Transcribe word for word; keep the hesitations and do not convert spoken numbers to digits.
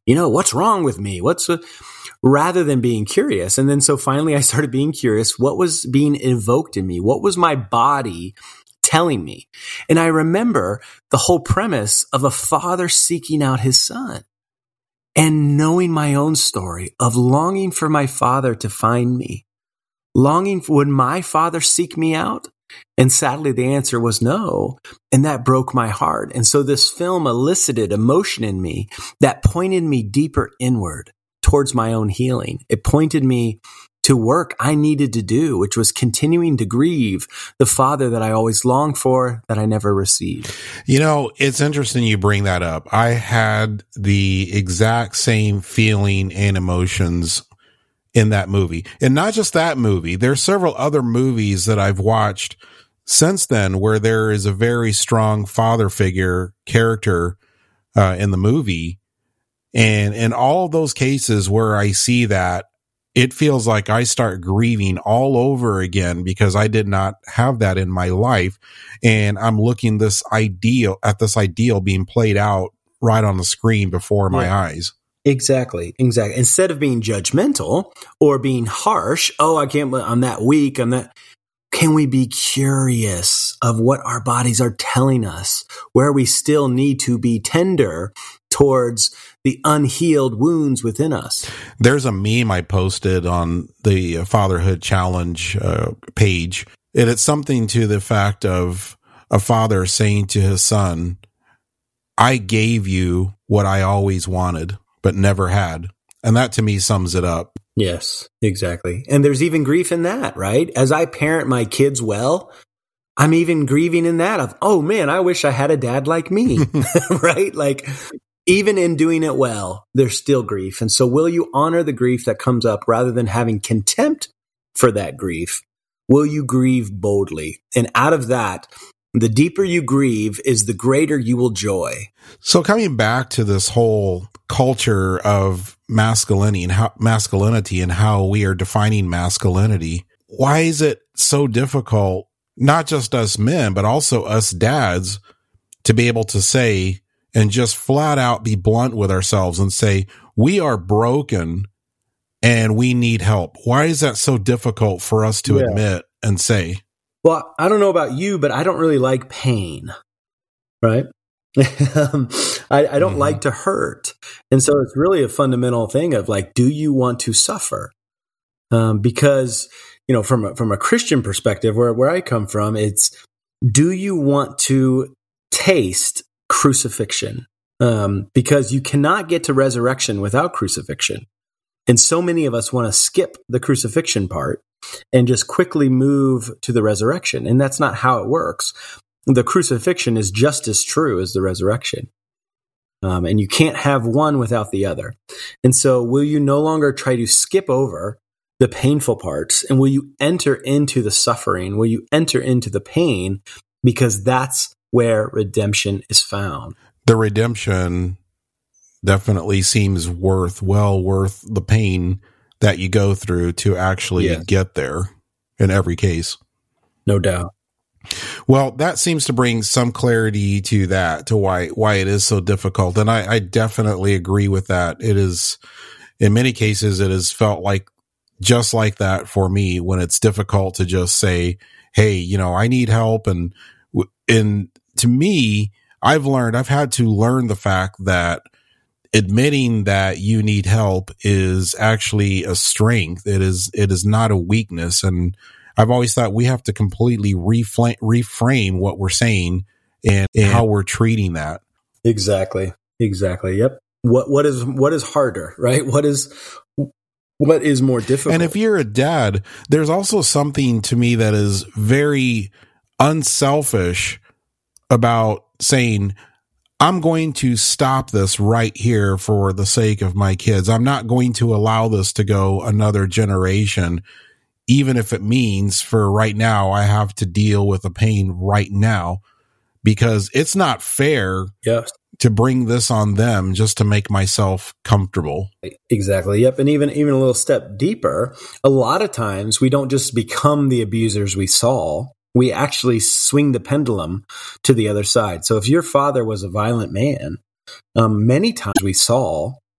you know, what's wrong with me? What's a, rather than being curious. And then so finally I started being curious. What was being evoked in me? What was my body telling me? And I remember the whole premise of a father seeking out his son and knowing my own story of longing for my father to find me, longing for, would my father seek me out? And sadly, the answer was no. And that broke my heart. And so this film elicited emotion in me that pointed me deeper inward towards my own healing. It pointed me to work I needed to do, which was continuing to grieve the father that I always longed for, that I never received. You know, it's interesting you bring that up. I had the exact same feeling and emotions in that movie. And not just that movie. There's several other movies that I've watched since then where there is a very strong father figure character uh, in the movie. And in all those cases where I see that, it feels like I start grieving all over again because I did not have that in my life. And I'm looking this ideal at this ideal being played out right on the screen before my yeah. eyes. Exactly. Exactly. Instead of being judgmental or being harsh, oh, I can't, I'm that weak. I'm that. Can we be curious of what our bodies are telling us, where we still need to be tender towards the unhealed wounds within us? There's a meme I posted on the Fatherhood Challenge uh, page, and it's something to the fact of a father saying to his son, I gave you what I always wanted, but never had. And that to me sums it up. Yes, exactly. And there's even grief in that, right? As I parent my kids well, I'm even grieving in that of, oh man, I wish I had a dad like me, right? Like even in doing it well, there's still grief. And so will you honor the grief that comes up rather than having contempt for that grief? Will you grieve boldly? And out of that, the deeper you grieve is the greater you will joy. So coming back to this whole culture of masculinity and how masculinity and how we are defining masculinity, why is it so difficult, not just us men, but also us dads, to be able to say and just flat out be blunt with ourselves and say, we are broken and we need help? Why is that so difficult for us to yeah. admit and say? Well, I don't know about you, but I don't really like pain, right? um, I, I don't mm-hmm. like to hurt. And so it's really a fundamental thing of like, do you want to suffer? Um, because, you know, from a, from a Christian perspective, where, where I come from, it's, do you want to taste crucifixion? Um, because you cannot get to resurrection without crucifixion. And so many of us want to skip the crucifixion part and just quickly move to the resurrection. And that's not how it works. The crucifixion is just as true as the resurrection. Um, and you can't have one without the other. And so will you no longer try to skip over the painful parts? And will you enter into the suffering? Will you enter into the pain? Because that's where redemption is found. The redemption definitely seems worth, well worth the pain that you go through to actually yes. get there in every case. No doubt. Well, that seems to bring some clarity to that, to why, why it is so difficult. And I, I definitely agree with that. It is, in many cases, it has felt like just like that for me when it's difficult to just say, hey, you know, I need help. And, and to me, I've learned, I've had to learn the fact that admitting that you need help is actually a strength. It is, it is not a weakness. And I've always thought we have to completely reframe, reframe what we're saying and, and how we're treating that. Exactly. Exactly. Yep. What, what is, what is harder, right? What is, what is more difficult? And if you're a dad, there's also something to me that is very unselfish about saying, I'm going to stop this right here for the sake of my kids. I'm not going to allow this to go another generation, even if it means for right now, I have to deal with the pain right now, because it's not fair yes. to bring this on them just to make myself comfortable. Exactly. Yep. And even, even a little step deeper, a lot of times we don't just become the abusers we saw. We actually swing the pendulum to the other side. So if your father was a violent man, um, many times we saw